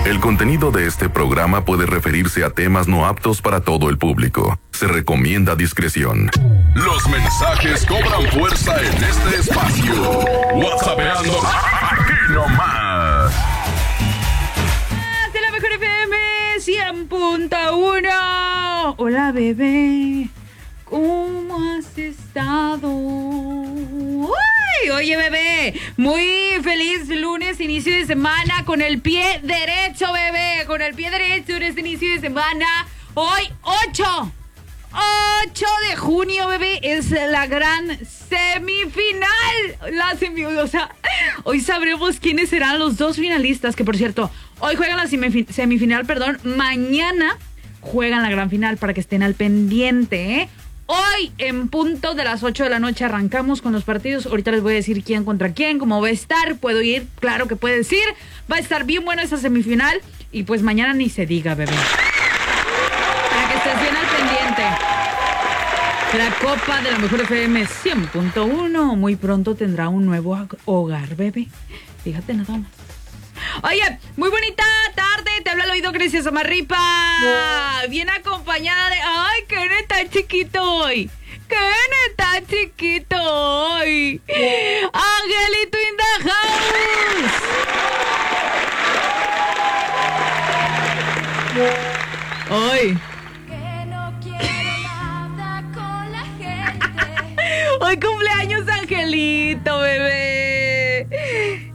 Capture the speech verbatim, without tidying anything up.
El contenido de este programa puede referirse a temas no aptos para todo el público. Se recomienda discreción. Los mensajes cobran fuerza en este espacio. WhatsAppeando aquí nomás. De la mejor F M cien punto uno. Hola, bebé. ¿Cómo has estado? Uy, oye, bebé, muy feliz lunes, inicio de semana, con el pie derecho, bebé, con el pie derecho en este inicio de semana. Hoy, ocho de junio, bebé, es la gran semifinal. La semi, o sea, hoy sabremos quiénes serán los dos finalistas, que por cierto, hoy juegan la semif- semifinal, perdón, mañana juegan la gran final, para que estén al pendiente, ¿eh? Hoy, en punto de las ocho de la noche, arrancamos con los partidos. Ahorita les voy a decir quién contra quién, cómo va a estar. Puedo ir, claro que puede decir. Va a estar bien buena esa semifinal. Y pues mañana ni se diga, bebé. Para que estés bien al pendiente. La Copa de la Mejor F M cien punto uno muy pronto tendrá un nuevo hogar, bebé. Fíjate nada más. Oye, muy bonita tarde, te habla al oído Grecia Samarripa. Bien acompañada de... ¡Ay, qué neta chiquito hoy! ¡Qué neta chiquito hoy! ¡Angelito in the house! Hoy. Hoy cumpleaños Angelito, bebé.